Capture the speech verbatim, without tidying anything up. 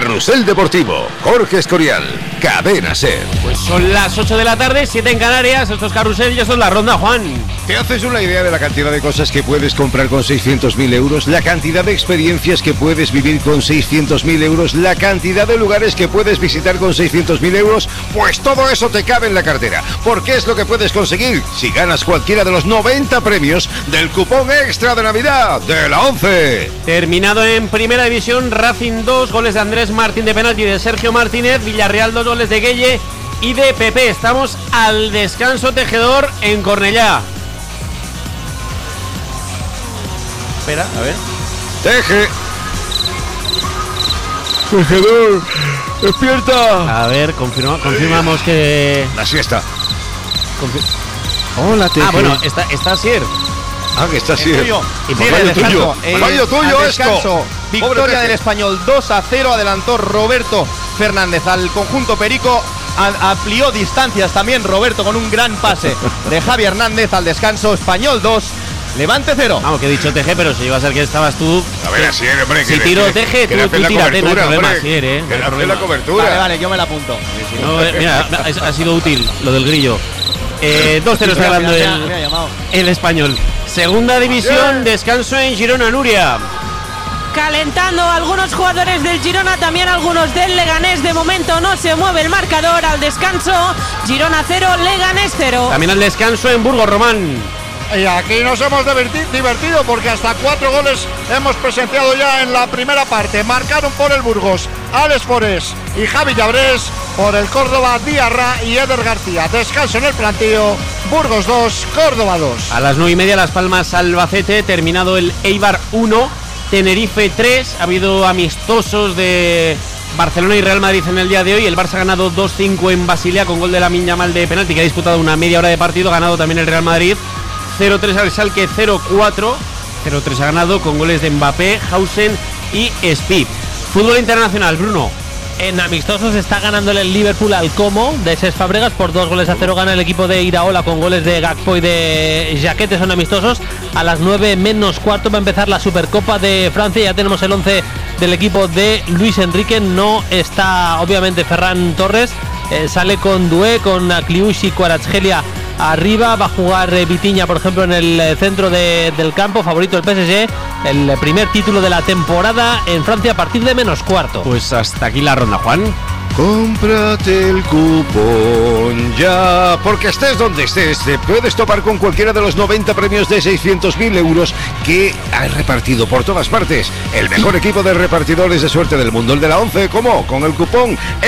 Carrusel Deportivo, Jorge Escorial, Cadena SER. Pues son las ocho de la tarde, siete en Canarias, estos Carrusel ya son la ronda, Juan. ¿Te haces una idea de la cantidad de cosas que puedes comprar con seiscientos mil euros? La cantidad de experiencias que puedes vivir con seiscientos mil euros, la cantidad de lugares que puedes visitar con seiscientos mil euros, pues todo eso te cabe en la cartera, porque es lo que puedes conseguir si ganas cualquiera de los noventa premios del cupón extra de Navidad de la ONCE. Terminado en Primera División, Racing dos, goles de Andrés Martín de penalti, de Sergio Martínez, Villarreal dos, goles de Gueye y de Pepe. Estamos al descanso, Tejedor, en Cornellá. Espera, a ver. Teje. Tejedor, despierta. A ver, confirma, confirmamos que... La siesta. Confir... Hola, Teje. Ah, bueno, está, está Sier. Ah, que está Sier. Y por fallo tuyo. Eh, fallo tuyo esto. Victoria del Español dos a cero, adelantó Roberto Fernández al conjunto perico. Amplió distancias también Roberto con un gran pase de Javi Hernández. Al descanso, Español dos, Levante cero. Vamos, que he dicho Teje, pero si iba a ser que estabas tú. A ver, así, hombre. Si tiro Teje, tú, tú tírate, no hay problema, Sier, eh. Que hace la cobertura. Vale, vale, yo me la apunto. Si no, eh, mira, ha, ha sido útil lo del grillo. Eh, dos cero está ganando el, el Español. Segunda división, descanso en Girona, Nuria. Calentando algunos jugadores del Girona, también algunos del Leganés. De momento no se mueve el marcador. Al descanso, Girona cero, Leganés cero. También al descanso en Burgos, Román. Y aquí nos hemos divertido porque hasta cuatro goles hemos presenciado ya en la primera parte. Marcaron por el Burgos Alex Forés y Javi Llabrés, por el Córdoba Diarra y Eder García. Descanso en el plantío, Burgos dos, Córdoba dos. A las nueve y media, Las Palmas Albacete, terminado el Eibar uno, Tenerife tres. Ha habido amistosos de Barcelona y Real Madrid en el día de hoy. El Barça ha ganado dos cinco en Basilea con gol de Lamine Yamal de penalti, que ha disputado una media hora de partido. Ha ganado también el Real Madrid cero tres al Schalke cero cuatro. cero tres ha ganado con goles de Mbappé, Hausen y Speed. Fútbol internacional, Bruno. En amistosos está ganando el Liverpool al Como de Cesc Fábregas por dos goles a cero. Gana el equipo de Iraola con goles de Gakpo y de Jaquete, son amistosos. A las nueve menos cuarto va a empezar la Supercopa de Francia. Ya tenemos el once del equipo de Luis Enrique. No está obviamente Ferran Torres. Eh, sale con Doué, con Kliush y Kvaratskhelia arriba. Va a jugar eh, Vitinha, por ejemplo, en el eh, centro de, del campo. Favorito el P S G. El primer título de la temporada en Francia a partir de menos cuarto. Pues hasta aquí la ronda, Juan. Cómprate el cupón ya, porque estés donde estés, te puedes topar con cualquiera de los noventa premios de seiscientos mil euros que ha repartido por todas partes el mejor equipo de repartidores de suerte del mundo, el de la ONCE. ¿Cómo? Con el cupón